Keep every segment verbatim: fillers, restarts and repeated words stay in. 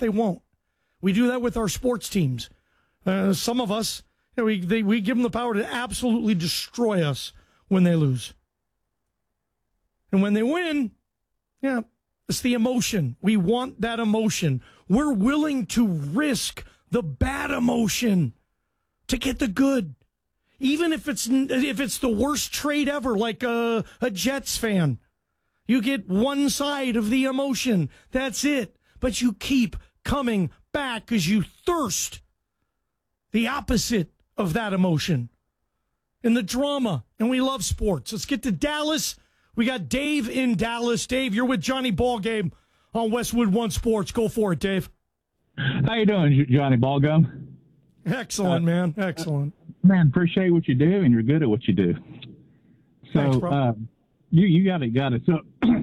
they won't. We do that with our sports teams. Uh, some of us, you know, we they, we give them the power to absolutely destroy us when they lose. And when they win, yeah, it's the emotion. We want that emotion. We're willing to risk the bad emotion to get the good. Even if it's if it's the worst trade ever, like a, a Jets fan. You get one side of the emotion. That's it. But you keep coming back because you thirst the opposite of that emotion and the drama. And we love sports. Let's get to Dallas. We got Dave in Dallas. Dave, you're with Johnny Ballgame on Westwood One Sports. Go for it, Dave. How you doing, Johnny Ballgame? Excellent, uh, man. Excellent. Man, appreciate what you do, and you're good at what you do. So, Thanks, bro. Uh, you you got it, got it. So,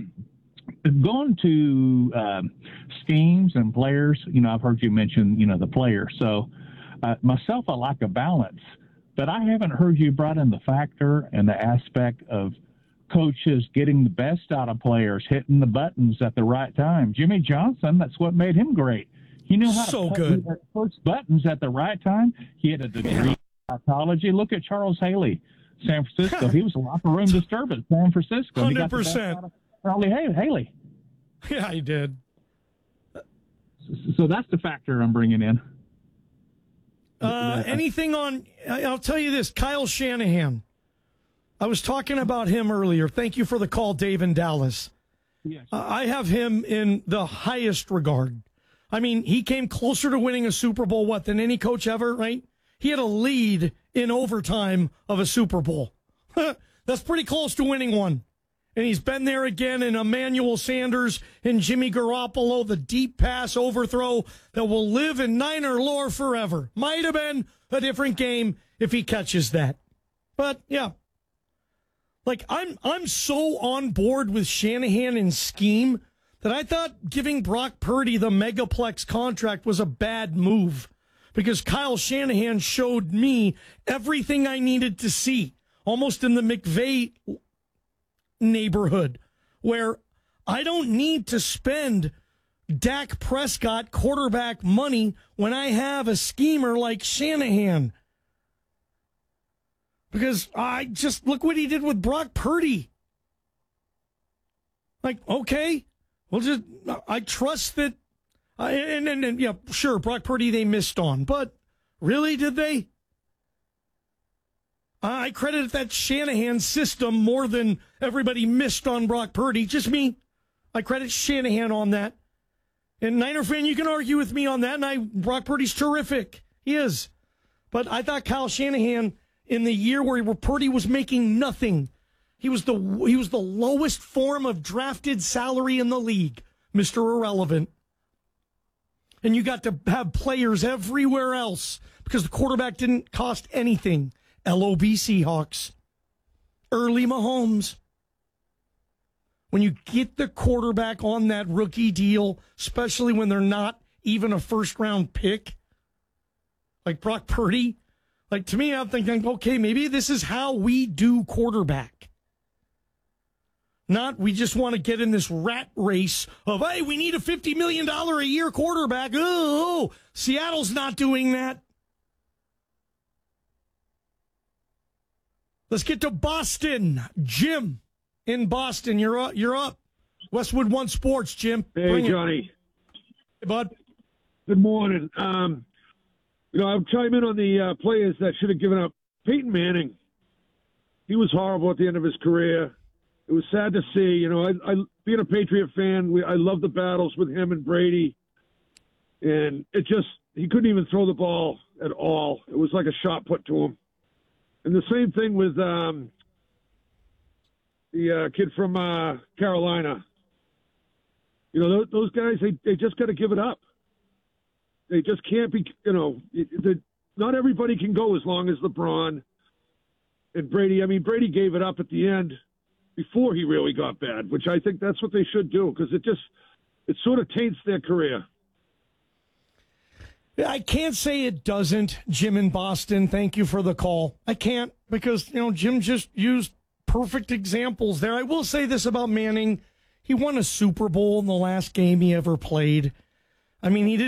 going to um, schemes and players, you know, I've heard you mention, you know, the player. So, uh, myself, I like a balance, but I haven't heard you brought in the factor and the aspect of coaches getting the best out of players, hitting the buttons at the right time. Jimmy Johnson, that's what made him great. He knew how so to good. push buttons at the right time. He had a degree in psychology. Look at Charles Haley, San Francisco. He was a locker room disturbance, San Francisco. one hundred percent. Charlie Haley. Yeah, he did. So, so that's the factor I'm bringing in. Uh, anything on, I'll tell you this, Kyle Shanahan. I was talking about him earlier. Thank you for the call, Dave in Dallas. Yes. Uh, I have him in the highest regard. I mean, he came closer to winning a Super Bowl, what, than any coach ever, right? He had a lead in overtime of a Super Bowl. That's pretty close to winning one. And he's been there again in Emmanuel Sanders and Jimmy Garoppolo, the deep pass overthrow that will live in Niner lore forever. Might have been a different game if he catches that. But, yeah. Like, I'm I'm so on board with Shanahan and scheme that I thought giving Brock Purdy the Megaplex contract was a bad move because Kyle Shanahan showed me everything I needed to see, almost in the McVay neighborhood, where I don't need to spend Dak Prescott quarterback money when I have a schemer like Shanahan. Because I just look what he did with Brock Purdy. Like, okay. Well, just I trust that, uh, and, and and yeah, sure, Brock Purdy they missed on, but really, did they? I credit that Shanahan system more than everybody missed on Brock Purdy. Just me, I credit Shanahan on that. And Niner fan, you can argue with me on that. And I, Brock Purdy's terrific, he is, but I thought Kyle Shanahan in the year where Purdy was making nothing. He was the he was the lowest form of drafted salary in the league, Mister Irrelevant. And you got to have players everywhere else because the quarterback didn't cost anything. L O B Seahawks. Early Mahomes. When you get the quarterback on that rookie deal, especially when they're not even a first-round pick, like Brock Purdy, like to me, I'm thinking, okay, maybe this is how we do quarterback. Not we just want to get in this rat race of, hey, we need a fifty million dollars a year quarterback. Oh, Seattle's not doing that. Let's get to Boston. Jim in Boston. You're up. You're up. Westwood One Sports, Jim. Hey, Bring Johnny. It. Hey, bud. Good morning. Um, you know, I'll chime in on the uh, players that should have given up. Peyton Manning. He was horrible at the end of his career. It was sad to see. You know, I, I being a Patriot fan, we, I love the battles with him and Brady. And it just, he couldn't even throw the ball at all. It was like a shot put to him. And the same thing with um, the uh, kid from uh, Carolina. You know, those, those guys, they, they just got to give it up. They just can't be, you know, the, not everybody can go as long as LeBron and Brady. I mean, Brady gave it up at the end before he really got bad, which I think that's what they should do because it just, it sort of taints their career. I can't say it doesn't, Jim in Boston. Thank you for the call. I can't because, you know, Jim just used perfect examples there. I will say this about Manning. He won a Super Bowl in the last game he ever played. I mean, he did.